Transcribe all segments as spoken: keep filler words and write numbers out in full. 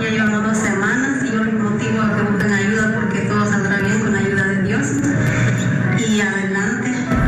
Ya llevamos dos semanas y yo les motivo a que busquen ayuda porque todo saldrá bien con la ayuda de Dios. Y adelante.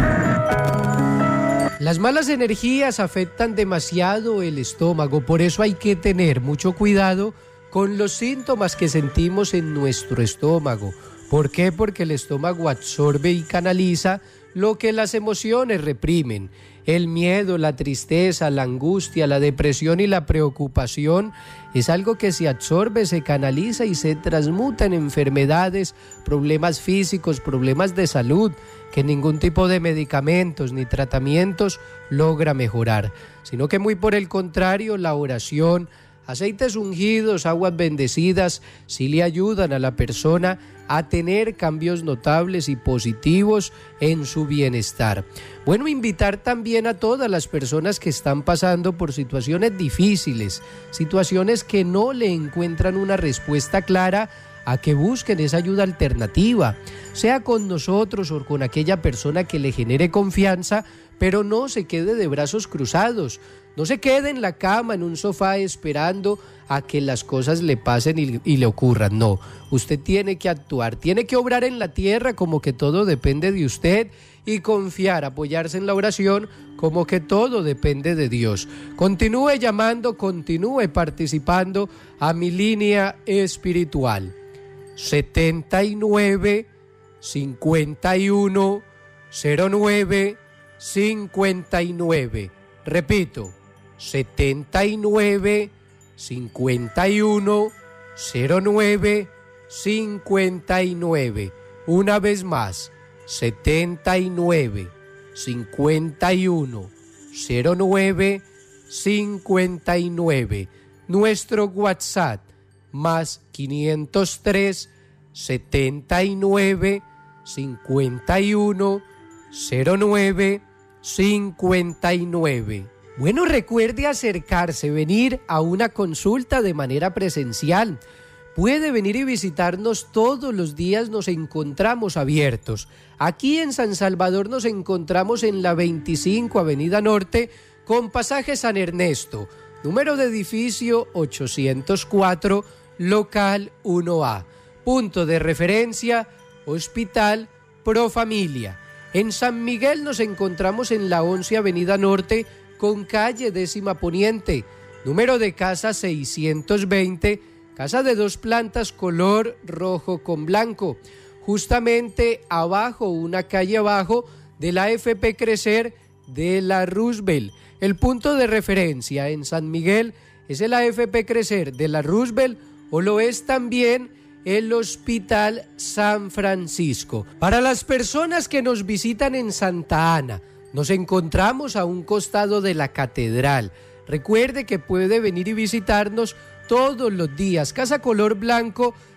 Las malas energías afectan demasiado el estómago, por eso hay que tener mucho cuidado con los síntomas que sentimos en nuestro estómago. ¿Por qué? Porque el estómago absorbe y canaliza lo que las emociones reprimen. El miedo, la tristeza, la angustia, la depresión y la preocupación es algo que se absorbe, se canaliza y se transmuta en enfermedades, problemas físicos, problemas de salud, que ningún tipo de medicamentos ni tratamientos logra mejorar, sino que muy por el contrario, la oración, aceites ungidos, aguas bendecidas, sí le ayudan a la persona a tener cambios notables y positivos en su bienestar. Bueno, invitar también a todas las personas que están pasando por situaciones difíciles, situaciones que no le encuentran una respuesta clara, a que busquen esa ayuda alternativa, sea con nosotros o con aquella persona que le genere confianza, pero no se quede de brazos cruzados, no se quede en la cama, en un sofá esperando a que las cosas le pasen y, y le ocurran. No, usted tiene que actuar, tiene que obrar en la tierra como que todo depende de usted y confiar, apoyarse en la oración como que todo depende de Dios. Continúe llamando, continúe participando a mi línea espiritual. setenta y nueve, cincuenta y uno, cero nueve, cincuenta y nueve. Repito, setenta y nueve, cincuenta y uno, cero nueve, cincuenta y nueve. Una vez más, setenta y nueve, cincuenta y uno, cero nueve, cincuenta y nueve. Nuestro WhatsApp, más quinientos tres, setenta y nueve, cincuenta y uno, cero nueve, cincuenta y nueve. Bueno, recuerde acercarse, venir a una consulta de manera presencial. Puede venir y visitarnos todos los días, nos encontramos abiertos. Aquí en San Salvador nos encontramos en la veinticinco Avenida Norte con pasaje San Ernesto, número de edificio ochocientos cuatro, local uno A. Punto de referencia, Hospital Pro Familia. En San Miguel nos encontramos en la once Avenida Norte con calle Décima Poniente, número de casa seiscientos veinte, casa de dos plantas color rojo con blanco, justamente abajo, una calle abajo de la A F P Crecer de la Roosevelt. El punto de referencia en San Miguel es el A F P Crecer de la Roosevelt o lo es también el Hospital San Francisco. Para las personas que nos visitan en Santa Ana, nos encontramos a un costado de la catedral. Recuerde que puede venir y visitarnos todos los días. Casa color blanco